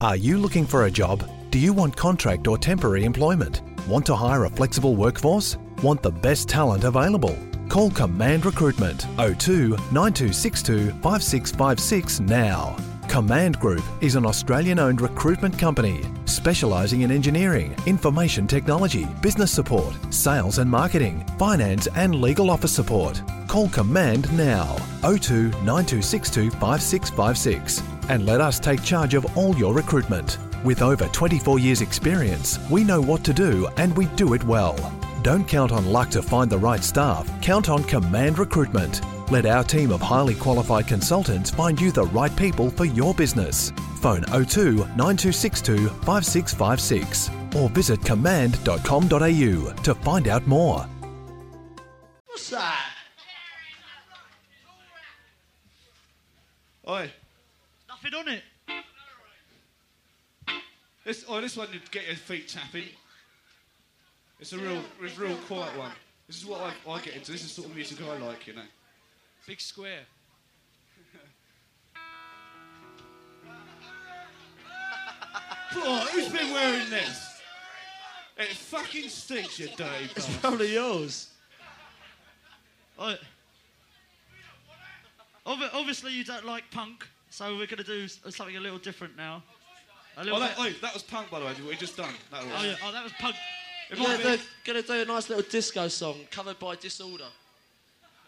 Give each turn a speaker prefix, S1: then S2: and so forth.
S1: Are you looking for a job? Do you want contract or temporary employment? Want to hire a flexible workforce? Want the best talent available? Call Command Recruitment 02 9262 5656 now. Command Group is an Australian-owned recruitment company specialising in engineering, information technology, business support, sales and marketing, finance and legal office support. Call Command now 02 9262 5656 and let us take charge of all your recruitment. With over 24 years experience, we know what to do and we do it well. Don't count on luck to find the right staff. Count on Command Recruitment. Let our team of highly qualified consultants find you the right people for your business. Phone 02 9262 5656 or visit command.com.au to find out more.
S2: What's that? Oi.
S3: Nothing on it.
S2: This one you'd get your feet tapping. It's a real quiet one. This is what I get into. This is the sort of music I like, you know.
S3: Big square.
S2: Oh, who's been wearing this? It fucking stinks, you dirty
S3: It's
S2: bastard.
S3: probably yours. Obviously you don't like punk, so we're going to do something a little different now.
S2: That was punk, by the way, what we just done. That was.
S3: That was punk.
S2: It might be-
S4: They're going to do a nice little disco song covered by Disorder.